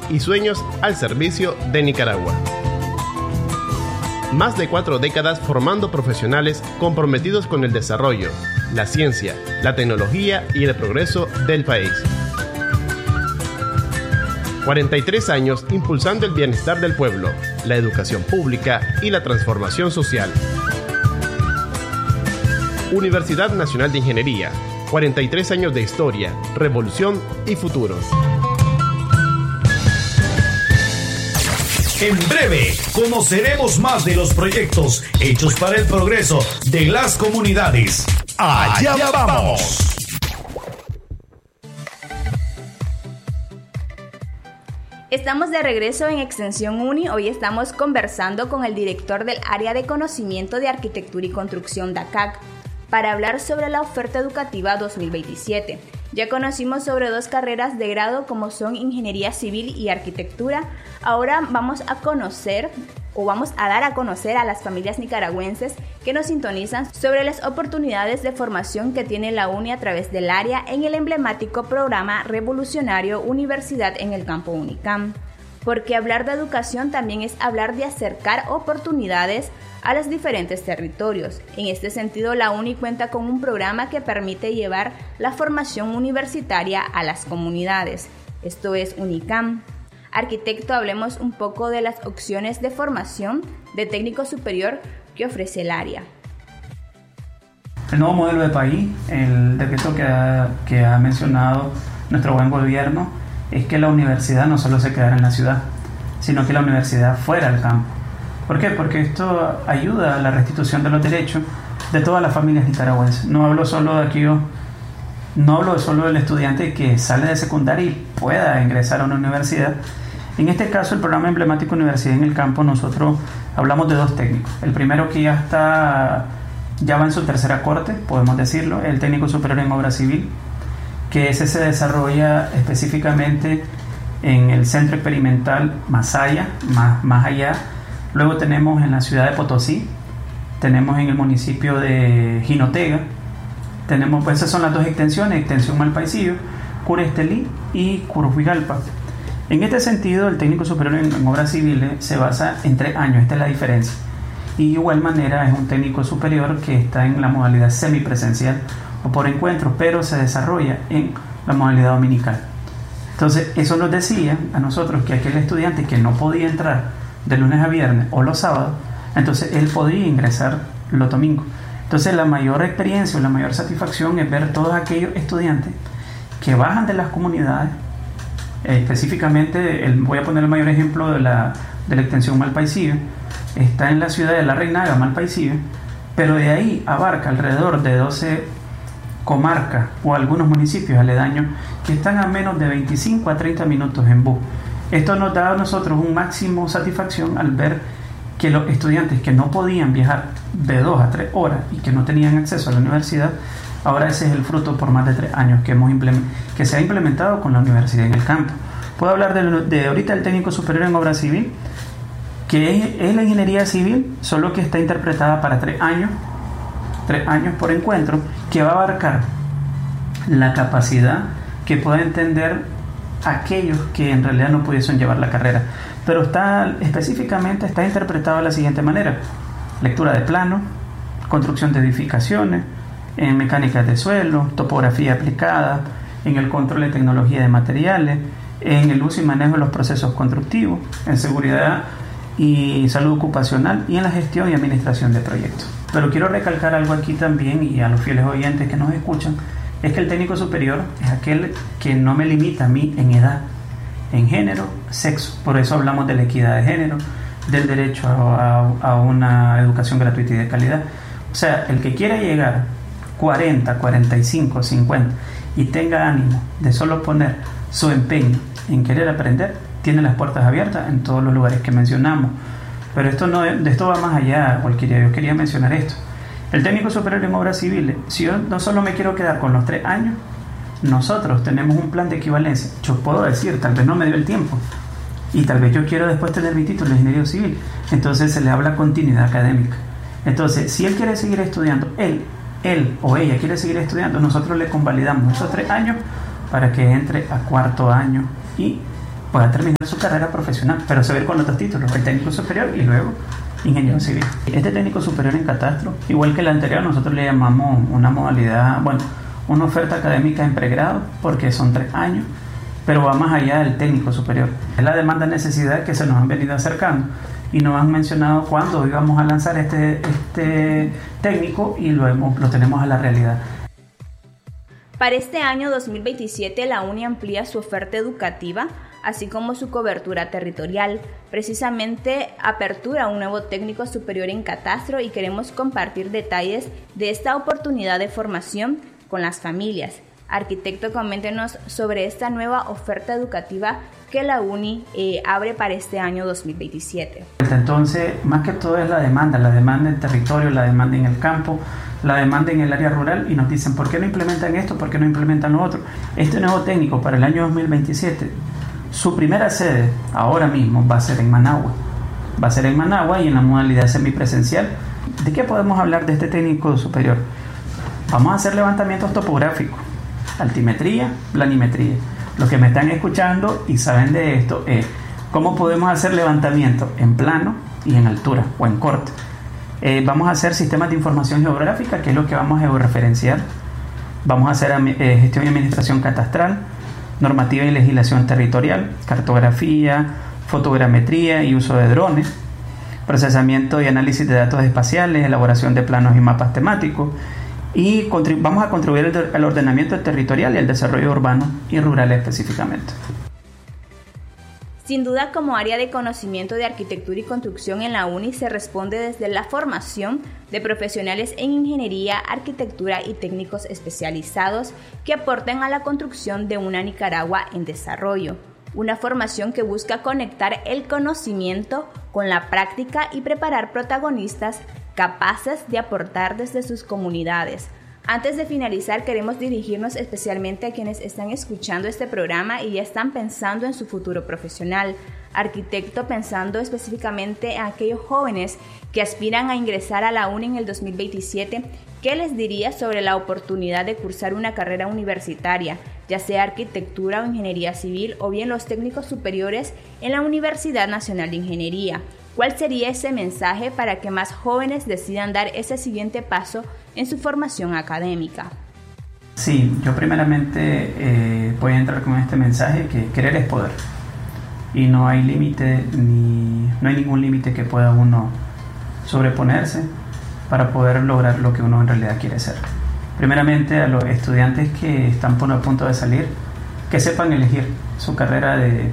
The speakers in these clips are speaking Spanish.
y sueños al servicio de Nicaragua. Más de 4 décadas formando profesionales comprometidos con el desarrollo, la ciencia, la tecnología y el progreso del país. 43 años impulsando el bienestar del pueblo, la educación pública y la transformación social. Universidad Nacional de Ingeniería, 43 años de historia, revolución y futuro. En breve, conoceremos más de los proyectos hechos para el progreso de las comunidades. ¡Allá vamos! Estamos de regreso en Extensión Uni. Hoy estamos conversando con el director del Área de Conocimiento de Arquitectura y Construcción DACAC para hablar sobre la oferta educativa 2027. Ya conocimos sobre 2 carreras de grado como son Ingeniería Civil y Arquitectura. Ahora vamos a dar a conocer a las familias nicaragüenses que nos sintonizan sobre las oportunidades de formación que tiene la UNI a través del área en el emblemático programa revolucionario Universidad en el Campo Unicam. Porque hablar de educación también es hablar de acercar oportunidades a los diferentes territorios. En este sentido, la UNI cuenta con un programa que permite llevar la formación universitaria a las comunidades. Esto es Unicam. Arquitecto, hablemos un poco de las opciones de formación de técnico superior que ofrece el área. El nuevo modelo de país, el decreto que ha mencionado nuestro buen gobierno, es que la universidad no solo se quedara en la ciudad, sino que la universidad fuera al campo. ¿Por qué? Porque esto ayuda a la restitución de los derechos de todas las familias nicaragüenses. No hablo solo del estudiante que sale de secundaria y pueda ingresar a una universidad. En este caso, el programa emblemático Universidad en el Campo, nosotros hablamos de 2 técnicos. El primero que ya va en su tercera corte, podemos decirlo, el técnico superior en obra civil, que ese se desarrolla específicamente en el centro experimental Masaya, más allá. Luego tenemos en la ciudad de Potosí, tenemos en el municipio de Jinotega, tenemos, pues esas son las 2 extensiones, extensión Malpaisillo, Curestelí y Curujuigalpa. En este sentido, el técnico superior en obras civiles se basa en 3 años, esta es la diferencia. Y de igual manera es un técnico superior que está en la modalidad semipresencial o por encuentro, pero se desarrolla en la modalidad dominical. Entonces, eso nos decía a nosotros que aquel estudiante que no podía entrar de lunes a viernes o los sábados, entonces él podía ingresar los domingos. Entonces, la mayor experiencia o la mayor satisfacción es ver todos aquellos estudiantes que bajan de las comunidades. Específicamente, voy a poner el mayor ejemplo de la extensión Malpaisillo. Está en la ciudad de La Reinaga, Malpaisillo, pero de ahí abarca alrededor de 12 comarcas o algunos municipios aledaños que están a menos de 25 a 30 minutos en bus. Esto nos da a nosotros un máximo satisfacción al ver que los estudiantes que no podían viajar de 2 a 3 horas y que no tenían acceso a la universidad, ahora ese es el fruto por más de 3 años que se ha implementado con la universidad en el campo. Puedo hablar de ahorita el técnico superior en obra civil, que es la ingeniería civil, solo que está interpretada para 3 años por encuentro, que va a abarcar la capacidad que pueda entender aquellos que en realidad no pudiesen llevar la carrera. Pero específicamente está interpretado de la siguiente manera: lectura de plano, construcción de edificaciones, en mecánica de suelo, topografía aplicada, en el control de tecnología de materiales, en el uso y manejo de los procesos constructivos, en seguridad y salud ocupacional y en la gestión y administración de proyectos. Pero quiero recalcar algo aquí también, y a los fieles oyentes que nos escuchan, es que el técnico superior es aquel que no me limita a mí en edad, en género, sexo. Por eso hablamos de la equidad de género, del derecho a una educación gratuita y de calidad. O sea, el que quiera llegar 40, 45, 50 y tenga ánimo de solo poner su empeño en querer aprender, tiene las puertas abiertas en todos los lugares que mencionamos. Pero esto va más allá, cualquiera. Yo quería mencionar esto. El técnico superior en obras civiles, si yo no solo me quiero quedar con los 3 años, nosotros tenemos un plan de equivalencia. Yo puedo decir, tal vez no me dio el tiempo y tal vez yo quiero después tener mi título de ingeniero civil. Entonces se le habla continuidad académica. Entonces, si él quiere seguir estudiando, él o ella quiere seguir estudiando, nosotros le convalidamos esos 3 años para que entre a 4º año y pueda terminar su carrera profesional, pero se ve con otros títulos, el técnico superior y luego ingeniero civil. Este técnico superior en catastro, igual que el anterior, nosotros le llamamos una modalidad, una oferta académica en pregrado, porque son 3 años, pero va más allá del técnico superior. Es la demanda necesidad que se nos han venido acercando y nos han mencionado cuándo íbamos a lanzar este técnico y lo tenemos a la realidad. Para este año 2027, la UNI amplía su oferta educativa, así como su cobertura territorial. Precisamente apertura un nuevo técnico superior en catastro y queremos compartir detalles de esta oportunidad de formación con las familias. Arquitecto, coméntenos sobre esta nueva oferta educativa que la UNI abre para este año 2027. Entonces, más que todo es la demanda en territorio, la demanda en el campo, la demanda en el área rural, y nos dicen, ¿por qué no implementan esto? ¿Por qué no implementan lo otro? Este nuevo técnico para el año 2027, su primera sede ahora mismo va a ser en Managua. Va a ser en Managua y en la modalidad semipresencial. ¿De qué podemos hablar de este técnico superior? Vamos a hacer levantamientos topográficos, altimetría, planimetría. Los que me están escuchando y saben de esto es cómo podemos hacer levantamiento en plano y en altura o en corte. Vamos a hacer sistemas de información geográfica, que es lo que vamos a georreferenciar. Vamos a hacer gestión y administración catastral, normativa y legislación territorial, cartografía, fotogrametría y uso de drones, procesamiento y análisis de datos espaciales, elaboración de planos y mapas temáticos, y vamos a contribuir al ordenamiento territorial y al desarrollo urbano y rural específicamente. Sin duda, como área de conocimiento de arquitectura y construcción en la UNI se responde desde la formación de profesionales en ingeniería, arquitectura y técnicos especializados que aporten a la construcción de una Nicaragua en desarrollo. Una formación que busca conectar el conocimiento con la práctica y preparar protagonistas capaces de aportar desde sus comunidades. Antes de finalizar, queremos dirigirnos especialmente a quienes están escuchando este programa y ya están pensando en su futuro profesional. Arquitecto, pensando específicamente en aquellos jóvenes que aspiran a ingresar a la UNI en el 2027, ¿qué les diría sobre la oportunidad de cursar una carrera universitaria, ya sea arquitectura o ingeniería civil, o bien los técnicos superiores en la Universidad Nacional de Ingeniería? ¿Cuál sería ese mensaje para que más jóvenes decidan dar ese siguiente paso en su formación académica? Sí, yo primeramente voy a entrar con este mensaje que querer es poder. Y no hay límite, no hay ningún límite que pueda uno sobreponerse para poder lograr lo que uno en realidad quiere ser. Primeramente, a los estudiantes que están a punto de salir, que sepan elegir su carrera de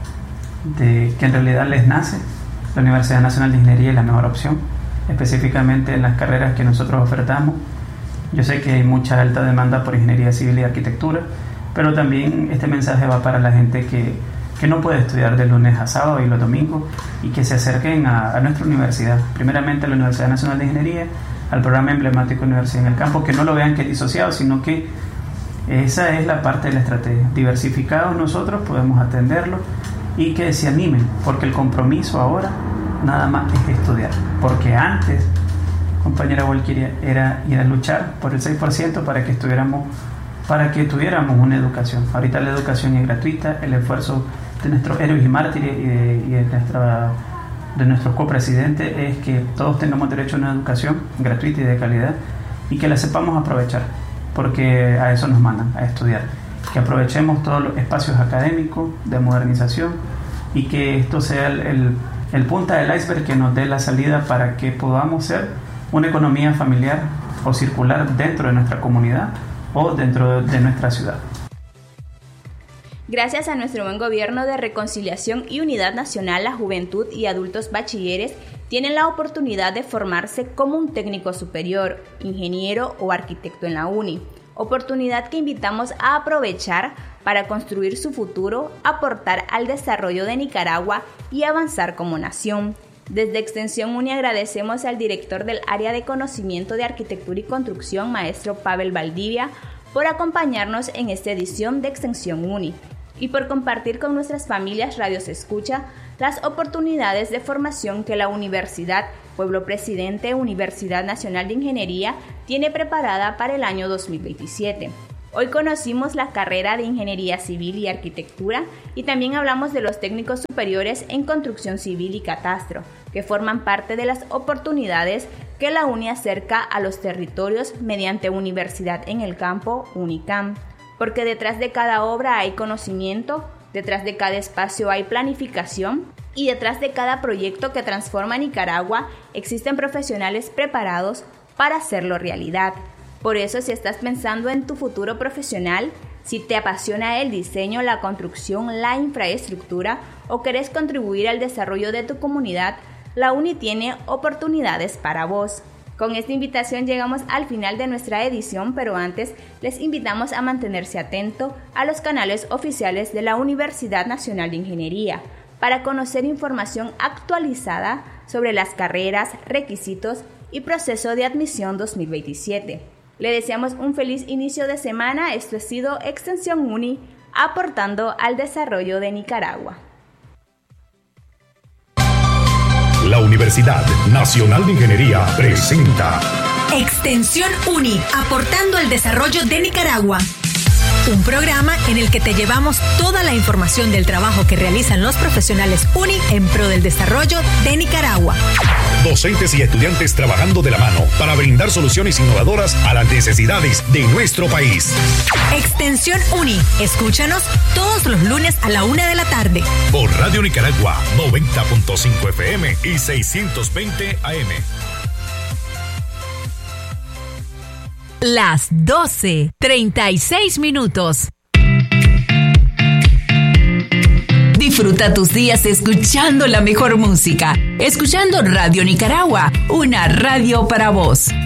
que en realidad les nace. La Universidad Nacional de Ingeniería es la mejor opción, específicamente en las carreras que nosotros ofertamos. Yo sé que hay mucha alta demanda por ingeniería civil y arquitectura, pero también este mensaje va para la gente que no puede estudiar de lunes a sábado y los domingos, y que se acerquen a nuestra universidad, primeramente a la Universidad Nacional de Ingeniería, al programa emblemático Universidad en el Campo, que no lo vean que es disociado, sino que esa es la parte de la estrategia. Diversificados nosotros podemos atenderlo, y que se animen, porque el compromiso ahora nada más es estudiar, porque antes, compañera Walkiria, era ir a luchar por el 6% para que tuviéramos una educación. Ahorita la educación es gratuita, el esfuerzo de nuestros héroes y mártires y de nuestros copresidentes es que todos tengamos derecho a una educación gratuita y de calidad, y que la sepamos aprovechar, porque a eso nos mandan, a estudiar. Que aprovechemos todos los espacios académicos de modernización, y que esto sea el punta del iceberg que nos dé la salida para que podamos ser una economía familiar o circular dentro de nuestra comunidad o dentro de nuestra ciudad. Gracias a nuestro buen gobierno de reconciliación y unidad nacional, la juventud y adultos bachilleres tienen la oportunidad de formarse como un técnico superior, ingeniero o arquitecto en la UNI. Oportunidad que invitamos a aprovechar para construir su futuro, aportar al desarrollo de Nicaragua y avanzar como nación. Desde Extensión UNI agradecemos al director del Área de Conocimiento de Arquitectura y Construcción, maestro Pavel Valdivia, por acompañarnos en esta edición de Extensión UNI y por compartir con nuestras familias Radios Escucha las oportunidades de formación que la Universidad Pueblo Presidente, Universidad Nacional de Ingeniería, tiene preparada para el año 2027. Hoy conocimos la carrera de Ingeniería Civil y Arquitectura y también hablamos de los técnicos superiores en Construcción Civil y Catastro, que forman parte de las oportunidades que la UNI acerca a los territorios mediante Universidad en el Campo, UNICAM. Porque detrás de cada obra hay conocimiento, detrás de cada espacio hay planificación y detrás de cada proyecto que transforma Nicaragua existen profesionales preparados para hacerlo realidad. Por eso, si estás pensando en tu futuro profesional, si te apasiona el diseño, la construcción, la infraestructura o querés contribuir al desarrollo de tu comunidad, la UNI tiene oportunidades para vos. Con esta invitación llegamos al final de nuestra edición, pero antes les invitamos a mantenerse atento a los canales oficiales de la Universidad Nacional de Ingeniería para conocer información actualizada sobre las carreras, requisitos y proceso de admisión 2027. Le deseamos un feliz inicio de semana. Esto ha sido Extensión UNI, aportando al desarrollo de Nicaragua. La Universidad Nacional de Ingeniería presenta Extensión UNI, aportando al desarrollo de Nicaragua. Un programa en el que te llevamos toda la información del trabajo que realizan los profesionales UNI en pro del desarrollo de Nicaragua. Docentes y estudiantes trabajando de la mano para brindar soluciones innovadoras a las necesidades de nuestro país. Extensión UNI. Escúchanos todos los lunes a la 1 de la tarde. Por Radio Nicaragua 90.5 FM y 620 AM. Las 12:36 minutos. Disfruta tus días escuchando la mejor música, escuchando Radio Nicaragua, una radio para vos.